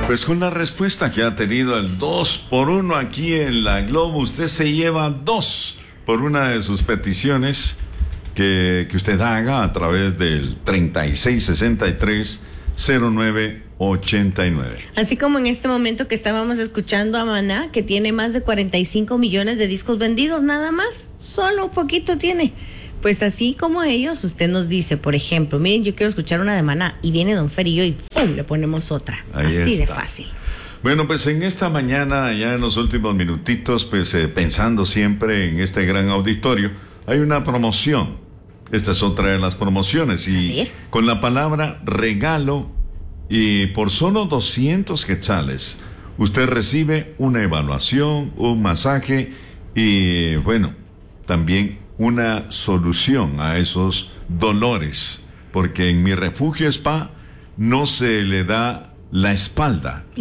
Pues con la respuesta que ha tenido el 2x1 aquí en la Globo, usted se lleva 2 por una de sus peticiones que usted haga a través del 3663-0989. Así como en este momento que estábamos escuchando a Maná, que tiene más de 45 millones de discos vendidos, nada más, solo un poquito tiene. Pues así como ellos, usted nos dice, por ejemplo, miren, yo quiero escuchar una de Maná, y viene Don Fer y yo y ¡pum!, le ponemos otra. Ahí así está. de fácil. Bueno, pues en esta mañana, ya en los últimos minutitos, pues pensando siempre en este gran auditorio, hay una promoción. Esta es otra de las promociones y con la palabra regalo y por solo 200 quetzales, usted recibe una evaluación, un masaje y bueno, también una solución a esos dolores, porque en Mi Refugio Spa no se le da la espalda,